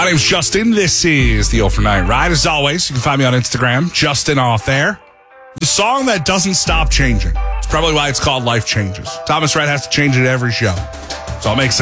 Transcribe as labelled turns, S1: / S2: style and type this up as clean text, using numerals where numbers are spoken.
S1: name's Justin. This is the Overnight Ride. As always, you can find me on Instagram, Justin Off There. The song that doesn't stop changing. It's probably why it's called Life Changes. Thomas Rhett has to change it every show. So it makes sense.